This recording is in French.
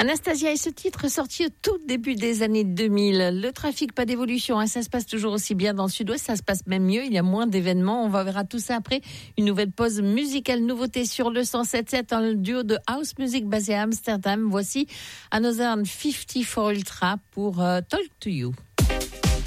Anastasia et ce titre sorti au tout début des années 2000. Le trafic, pas d'évolution, hein, ça se passe toujours aussi bien dans le sud-ouest, ça se passe même mieux, il y a moins d'événements. On verra tout ça après une nouvelle pause musicale, nouveauté sur le 107.7, un duo de house music basé à Amsterdam. Voici Another 54 Ultra pour Talk to You.